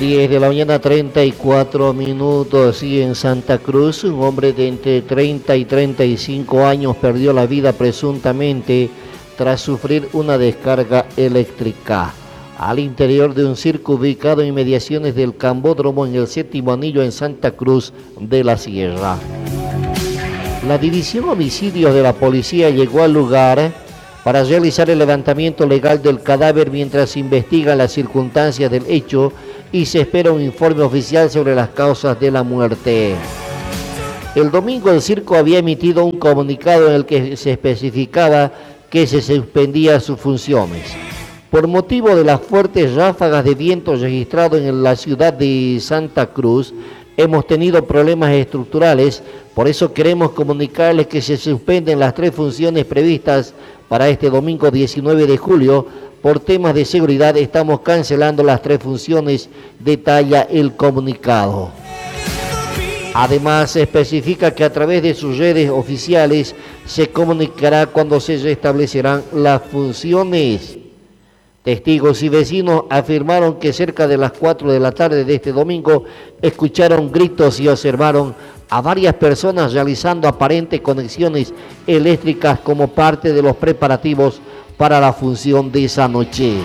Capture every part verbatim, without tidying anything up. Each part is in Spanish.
diez de la mañana, treinta y cuatro minutos, y en Santa Cruz, un hombre de entre treinta y treinta y cinco años perdió la vida presuntamente tras sufrir una descarga eléctrica al interior de un circo ubicado en inmediaciones del Cambódromo en el séptimo anillo en Santa Cruz de la Sierra. La División Homicidios de la Policía llegó al lugar para realizar el levantamiento legal del cadáver mientras se investigan las circunstancias del hecho y se espera un informe oficial sobre las causas de la muerte. El domingo el circo había emitido un comunicado en el que se especificaba que se suspendía sus funciones. Por motivo de las fuertes ráfagas de viento registradas en la ciudad de Santa Cruz, hemos tenido problemas estructurales, por eso queremos comunicarles que se suspenden las tres funciones previstas para este domingo diecinueve de julio. Por temas de seguridad estamos cancelando las tres funciones, detalla el comunicado. Además, se especifica que a través de sus redes oficiales se comunicará cuando se restablecerán las funciones. Testigos y vecinos afirmaron que cerca de las cuatro de la tarde de este domingo escucharon gritos y observaron a varias personas realizando aparentes conexiones eléctricas como parte de los preparativos para la función de esa noche.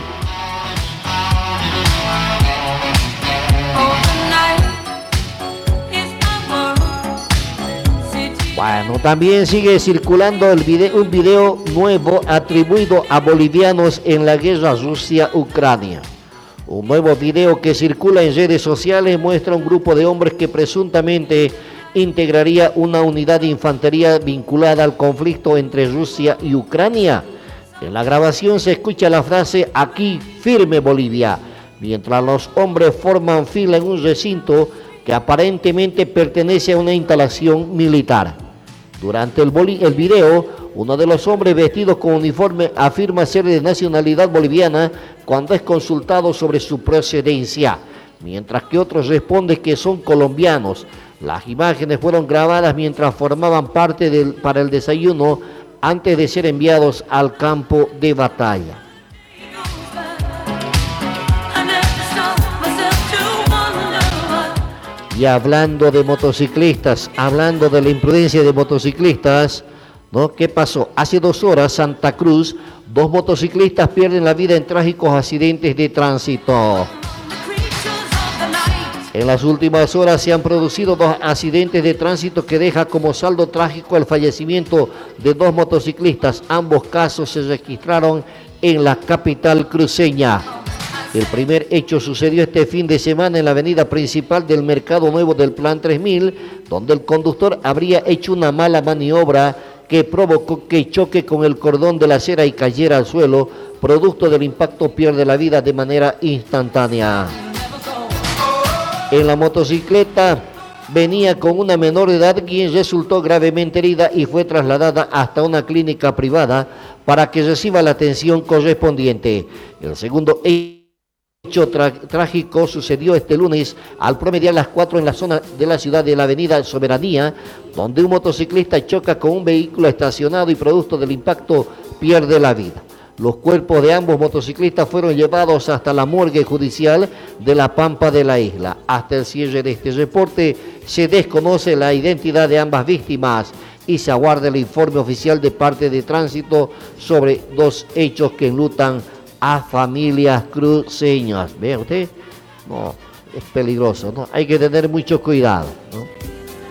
Bueno, también sigue circulando el video, un video nuevo atribuido a bolivianos en la guerra Rusia-Ucrania. Un nuevo video que circula en redes sociales muestra un grupo de hombres que presuntamente integraría una unidad de infantería vinculada al conflicto entre Rusia y Ucrania. En la grabación se escucha la frase "aquí firme Bolivia", mientras los hombres forman fila en un recinto que aparentemente pertenece a una instalación militar. Durante el, boli- el video, uno de los hombres vestidos con uniforme afirma ser de nacionalidad boliviana cuando es consultado sobre su procedencia, mientras que otros responden que son colombianos. Las imágenes fueron grabadas mientras formaban parte del, para el desayuno antes de ser enviados al campo de batalla. Y hablando de motociclistas, hablando de la imprudencia de motociclistas, ¿no? ¿Qué pasó? Hace dos horas, Santa Cruz, dos motociclistas pierden la vida en trágicos accidentes de tránsito. En las últimas horas se han producido dos accidentes de tránsito que deja como saldo trágico el fallecimiento de dos motociclistas. Ambos casos se registraron en la capital cruceña. El primer hecho sucedió este fin de semana en la avenida principal del Mercado Nuevo del Plan tres mil, donde el conductor habría hecho una mala maniobra que provocó que choque con el cordón de la acera y cayera al suelo. Producto del impacto pierde la vida de manera instantánea. En la motocicleta venía con una menor de edad quien resultó gravemente herida y fue trasladada hasta una clínica privada para que reciba la atención correspondiente. El segundo hecho tra- trágico sucedió este lunes al promediar las cuatro en la zona de la ciudad de la avenida Soberanía, donde un motociclista choca con un vehículo estacionado y producto del impacto pierde la vida. Los cuerpos de ambos motociclistas fueron llevados hasta la morgue judicial de La Pampa de la isla. Hasta el cierre de este reporte se desconoce la identidad de ambas víctimas y se aguarda el informe oficial de parte de tránsito sobre dos hechos que enlutan a familias cruceñas. ¿Ve usted? No, es peligroso, ¿no? Hay que tener mucho cuidado, ¿no?